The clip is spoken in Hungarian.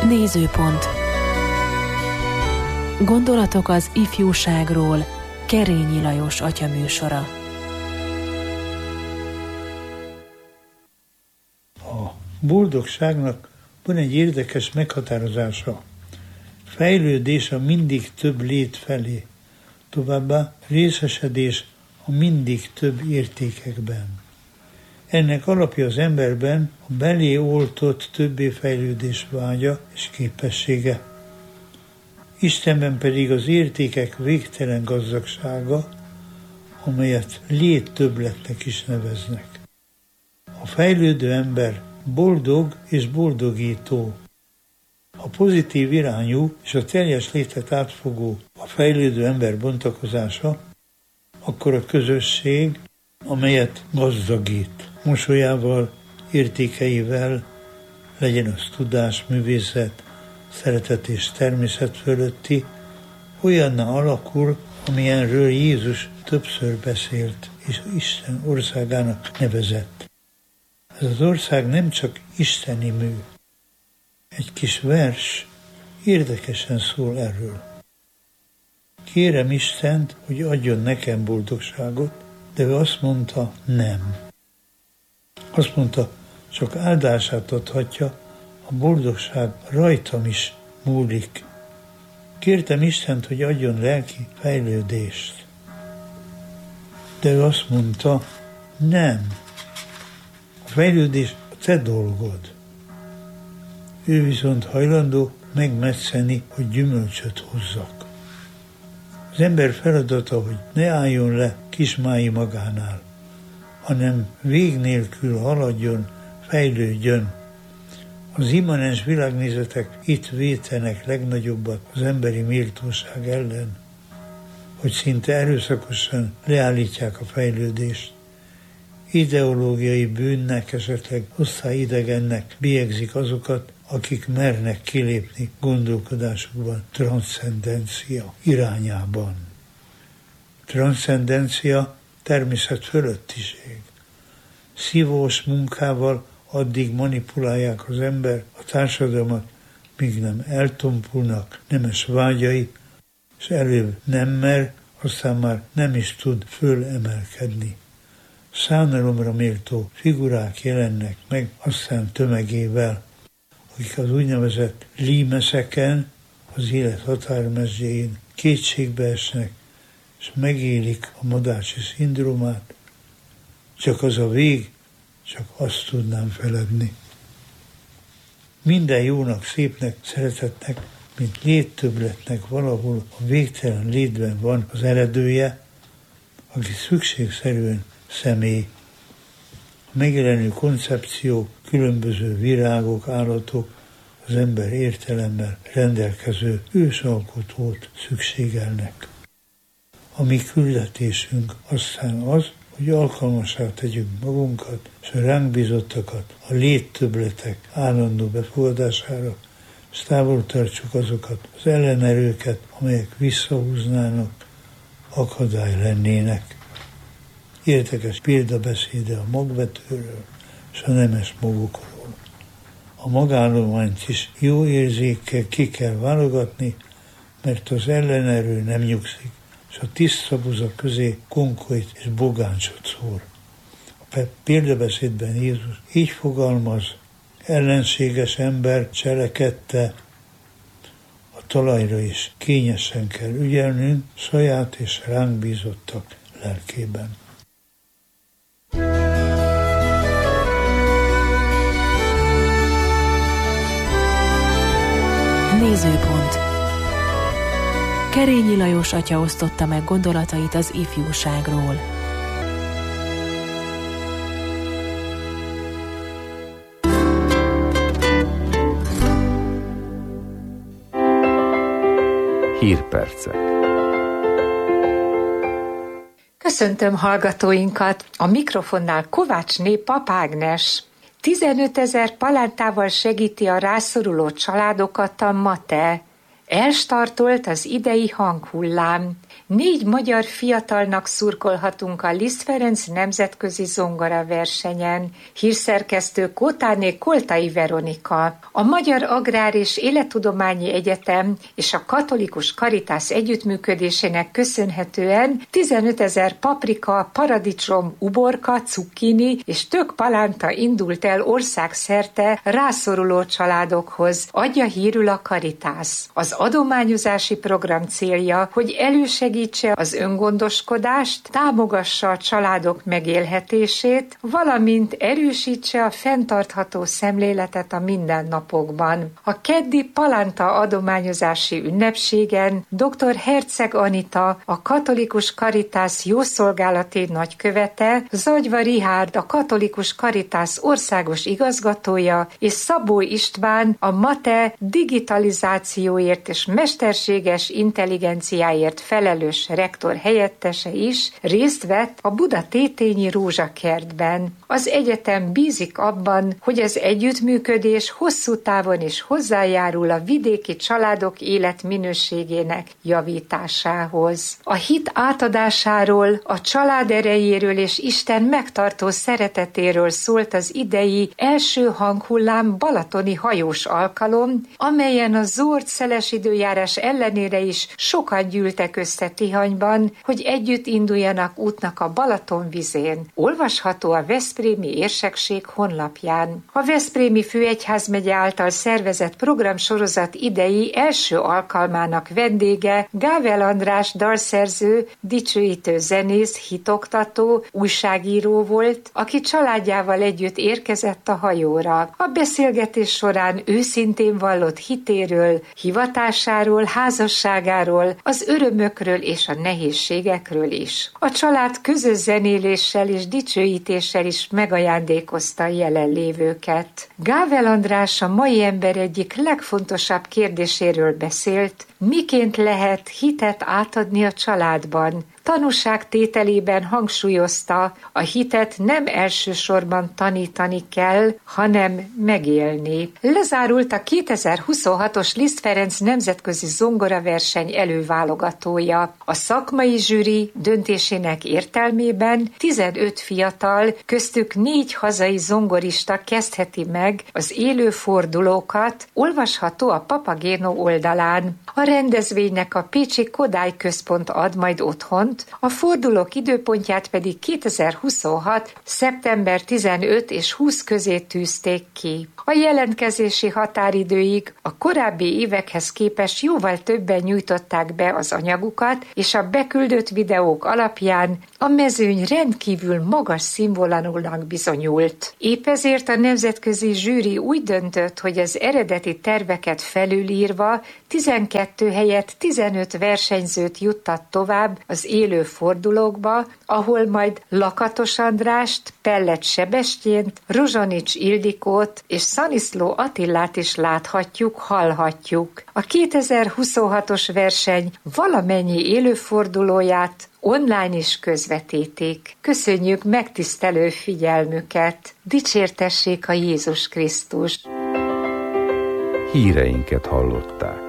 Nézőpont. Gondolatok az ifjúságról. Kerényi Lajos atya műsora. A boldogságnak van egy érdekes meghatározása. Fejlődés a mindig több lét felé, továbbá részesedés a mindig több értékekben. Ennek alapja az emberben a belé oltott többé fejlődés vágya és képessége. Istenben pedig az értékek végtelen gazdagsága, amelyet léttöbbletnek is neveznek. A fejlődő ember boldog és boldogító. A pozitív irányú és a teljes létet átfogó a fejlődő ember bontakozása, akkor a közösség, amelyet gazdagít, mosolyával, értékeivel, legyen az tudás, művészet, szeretet és természet fölötti, olyanná alakul, amilyenről Jézus többször beszélt, és Isten országának nevezett. Ez az ország nem csak isteni mű. Egy kis vers érdekesen szól erről. Kérem Istent, hogy adjon nekem boldogságot, de ő azt mondta, nem. Azt mondta, csak áldását adhatja, a boldogság rajtam is múlik. Kértem Istent, hogy adjon lelki fejlődést. De ő azt mondta, nem. A fejlődés a te dolgod. Ő viszont hajlandó megmetszeni, hogy gyümölcsöt hozzak. Az ember feladata, hogy ne álljon le kismái magánál, hanem vég nélkül haladjon, fejlődjön. Az immanens világnézetek itt vétenek legnagyobbat az emberi méltóság ellen, hogy szinte erőszakosan leállítják a fejlődést. Ideológiai bűnnek, esetleg osztályidegennek bélyegzik azokat, akik mernek kilépni gondolkodásukban transzcendencia irányában. Transzcendencia természet fölöttiség. Szívós munkával addig manipulálják az ember, a társadalmat, míg nem eltompulnak nemes vágyai, és előbb nem mer, aztán már nem is tud fölemelkedni. Szánalomra méltó figurák jelennek meg aztán tömegével, akik az úgynevezett límeszeken, az élet határmezőjén kétségbe esnek, és megélik a madácsi szindrómát. Csak az a vég, csak azt tudnám feledni. Minden jónak, szépnek, szeretetnek, mint léttöbbletnek valahol a végtelen létben van az eredője, aki szükségszerűen személy. A megjelenő koncepció, különböző virágok, állatok, az ember értelemmel rendelkező ősalkotót szükségelnek. A mi küldetésünk aztán az, hogy alkalmassá tegyünk magunkat, és a ránk bízottakat a léttöbbletek állandó befogadására, és távol tartsuk azokat az ellenerőket, amelyek visszahúznának, akadály lennének. Érdekes példabeszéde a magvetőről és a nemes magokról. A magállományt is jó érzékkel ki kell válogatni, mert az ellenerő nem nyugszik, és a tiszta buza közé konkolyt és bogáncsot szór. A példabeszédben Jézus így fogalmaz, ellenséges ember cselekedte, a talajra is kényesen kell ügyelnünk saját és ránk bízottak lelkében. Nézőpont. Kerényi Lajos atya osztotta meg gondolatait az ifjúságról. Hírpercek. Köszöntöm hallgatóinkat! A mikrofonnál Kovácsné Pap Ágnes. 15 000 palántával segíti a rászoruló családokat a MATE. Elstartolt az idei hanghullám. 4 magyar fiatalnak szurkolhatunk a Liszt Ferenc nemzetközi zongora versenyen. Hírszerkesztő Kótáné Koltai Veronika. A Magyar Agrár és Élettudományi Egyetem és a Katolikus Caritas együttműködésének köszönhetően 15 000 paprika, paradicsom, uborka, cukkini és tök palánta indult el országszerte rászoruló családokhoz, adja hírül a Caritas. Az adományozási program célja, hogy elősegítse az öngondoskodást, támogassa a családok megélhetését, valamint erősítse a fenntartható szemléletet a mindennapokban. A keddi palánta adományozási ünnepségen dr. Herceg Anita, a Katolikus Caritas jószolgálati nagykövete, Zagyva Rihárd, a Katolikus Caritas országos igazgatója, és Szabó István, a MATE digitalizációért és mesterséges intelligenciáért felelős rektor helyettese is részt vett a Buda Tétényi Rózsakertben. Az egyetem bízik abban, hogy az együttműködés hosszú távon is hozzájárul a vidéki családok életminőségének javításához. A hit átadásáról, a család erejéről és Isten megtartó szeretetéről szólt az idei első hanghullám balatoni hajós alkalom, amelyen a zord szeles időjárás ellenére is sokan gyűltek össze Tihanyban, hogy együtt induljanak útnak a Balaton vizén. Olvasható a Veszprémi Érsekség honlapján. A Veszprémi Főegyházmegye által szervezett programsorozat idei első alkalmának vendége Gável András dalszerző, dicsőítő zenész, hitoktató, újságíró volt, aki családjával együtt érkezett a hajóra. A beszélgetés során őszintén vallott hitéről, hivatásáról, házasságáról, az örömökről és a nehézségekről is. A család közös zenéléssel és dicsőítéssel is megajándékozta a jelenlévőket. Gável András a mai ember egyik legfontosabb kérdéséről beszélt, miként lehet hitet átadni a családban. Tanúságtételében hangsúlyozta, a hitet nem elsősorban tanítani kell, hanem megélni. Lezárult a 2026-os Liszt Ferenc nemzetközi zongoraverseny előválogatója. A szakmai zsűri döntésének értelmében 15 fiatal, köztük 4 hazai zongorista kezdheti meg az élő fordulókat, olvasható a Papagéno oldalán. A rendezvénynek a Pécsi Kodály Központ ad majd otthont, a fordulók időpontját pedig 2026. szeptember 15 és 20 közé tűzték ki. A jelentkezési határidőig a korábbi évekhez képest jóval többen nyújtották be az anyagukat, és a beküldött videók alapján a mezőny rendkívül magas színvonalúnak bizonyult. Épp ezért a nemzetközi zsűri úgy döntött, hogy az eredeti terveket felülírva 12 helyett 15 versenyzőt juttat tovább az élő fordulókba, ahol majd Lakatos Andrást, Pellet Sebestyént, Rozsonics Ildikót és Szaniszló Attillát is láthatjuk, hallhatjuk. A 2026-os verseny valamennyi élőfordulóját online is közvetítik. Köszönjük megtisztelő figyelmüket! Dicsértessék a Jézus Krisztus! Híreinket hallották.